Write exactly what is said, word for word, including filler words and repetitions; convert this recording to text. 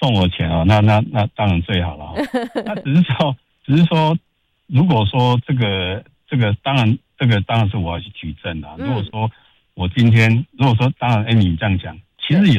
送我钱哦，那那那当然最好了、哦。那只是说，只是说，如果说这个这个，当然这个当然是我要去举证啦。如果说我今天，如果说当然，哎，你这样讲，其实也